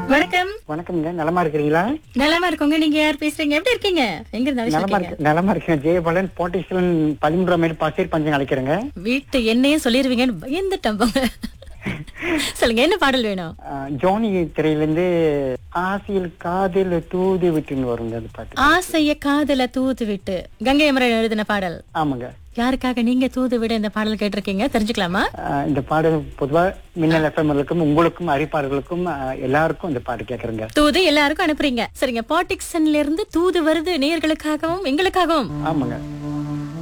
வணக்கம். வணக்கம்ங்க. நலமா இருக்கிறீங்களா? நலமா இருக்கோங்க. நீங்க யார் பேசுறீங்க? எப்படி இருக்கீங்க? எங்க இருந்து நலமா அழைச்சிருக்கீங்க? இருக்கு, நலமா இருக்கேன். ஜெயபாலன் போட்டிஸ்டன் 13 மைல் பாசேர் பஞ்சம் அழைக்கிறேங்க. வீட்டு என்னையும் சொல்லிருவீங்கன்னு பயந்துட்டேன் போங்க. சொல்லுங்க, என்ன பாடல் வேணும்? ஜோனி திரையிலிருந்து ஆசையில் காதில் தூது விட்டுன்னு வருங்க அந்த பாட்டு. ஆசைய காதல தூது விட்டு கங்கை அமரன் எழுதின பாடல். ஆமாங்க. யாருக்காக நீங்க தூது விட இந்த பாடல் கேட்டிருக்கீங்க தெரிஞ்சுக்கலாமா? இந்த பாடு பொதுவா மின்னல் எஃப்எம்களுக்கும் உங்களுக்கும் அறிப்பாளர்களுக்கும் எல்லாருக்கும் இந்த பாட்டு கேக்குறேங்க. தூது எல்லாருக்கும் அனுப்புறீங்க. சரிங்க, பாட்டிக்சன்ல இருந்து தூது வருது நேயர்களுக்காகவும் எங்களுக்காகவும். ஆமாங்க.